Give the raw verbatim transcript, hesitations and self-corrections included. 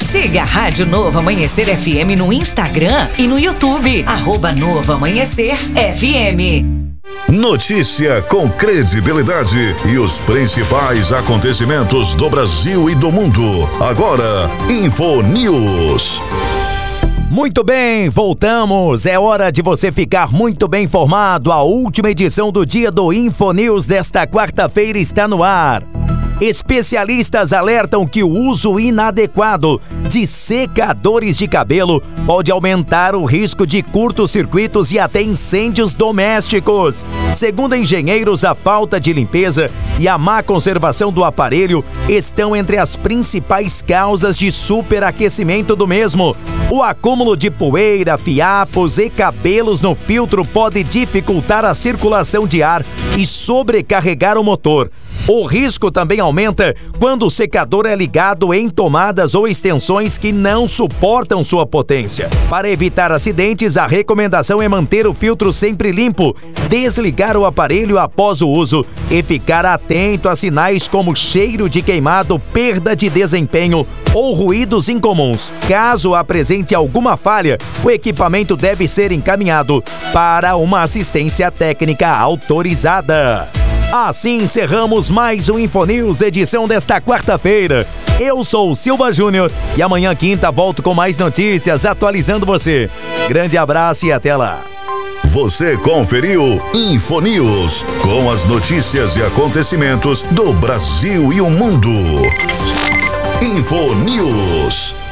Siga a Rádio Novo Amanhecer F M no Instagram e no YouTube, arroba Novo Amanhecer F M. Notícia com credibilidade e os principais acontecimentos do Brasil e do mundo. Agora, Info News. Muito bem, voltamos. É hora de você ficar muito bem informado. A última edição do dia do Info News desta quarta-feira está no ar. Especialistas alertam que o uso inadequado de secadores de cabelo pode aumentar o risco de curtos-circuitos e até incêndios domésticos. Segundo engenheiros, a falta de limpeza e a má conservação do aparelho estão entre as principais causas de superaquecimento do mesmo. O acúmulo de poeira, fiapos e cabelos no filtro pode dificultar a circulação de ar e sobrecarregar o motor. O risco também aumenta quando o secador é ligado em tomadas ou extensões que não suportam sua potência. Para evitar acidentes, a recomendação é manter o filtro sempre limpo, desligar o aparelho após o uso e ficar atento a sinais como cheiro de queimado, perda de desempenho ou ruídos incomuns. Caso apresente alguma falha, o equipamento deve ser encaminhado para uma assistência técnica autorizada. Assim encerramos mais um Infonews, edição desta quarta-feira. Eu sou o Silva Júnior e amanhã, quinta, volto com mais notícias, atualizando você. Grande abraço e até lá. Você conferiu Infonews, com as notícias e acontecimentos do Brasil e o mundo. Infonews.